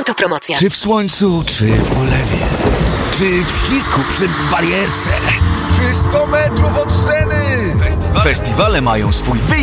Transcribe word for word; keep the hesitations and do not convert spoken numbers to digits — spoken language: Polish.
Autopromocja. Czy w słońcu, czy w ulewie, czy w ścisku przy barierce, czy sto metrów od sceny. Festiwale mają swój wyjątkowy